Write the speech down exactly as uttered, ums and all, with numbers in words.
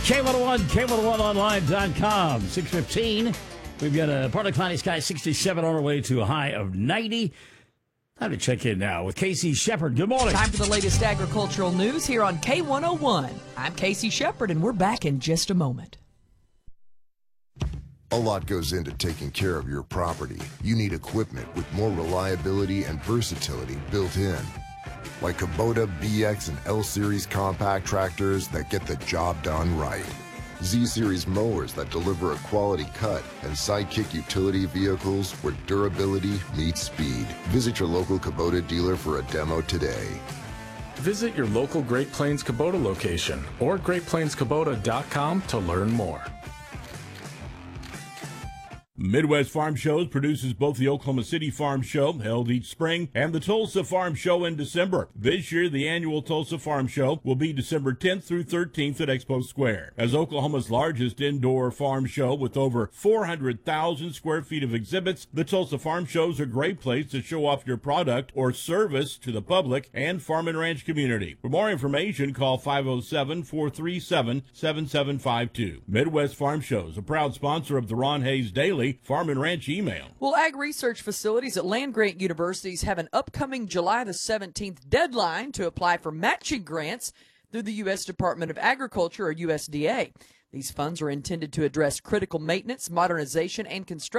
K one oh one, K one oh one online dot com. six fifteen. We've got a partly cloudy sky, sixty-seven on our way to a high of ninety. Time to check in now with Casey Shepard. Good morning. Time for the latest agricultural news here on K one oh one. I'm Casey Shepard, and we're back in just a moment. A lot goes into taking care of your property. You need equipment with more reliability and versatility built in. Like Kubota B X and L-Series compact tractors that get the job done right. Z-Series mowers that deliver a quality cut, and Sidekick utility vehicles where durability meets speed. Visit your local Kubota dealer for a demo today. Visit your local Great Plains Kubota location or great plains kubota dot com to learn more. Midwest Farm Shows produces both the Oklahoma City Farm Show, held each spring, and the Tulsa Farm Show in December. This year, the annual Tulsa Farm Show will be December tenth through thirteenth at Expo Square. As Oklahoma's largest indoor farm show with over four hundred thousand square feet of exhibits, the Tulsa Farm Show is a great place to show off your product or service to the public and farm and ranch community. For more information, call five oh seven, four three seven, seven seven five two. Midwest Farm Shows, a proud sponsor of the Ron Hayes Daily Farm and Ranch email. Well, ag research facilities at land-grant universities have an upcoming July the seventeenth deadline to apply for matching grants through the U S Department of Agriculture, or U S D A. These funds are intended to address critical maintenance, modernization, and construction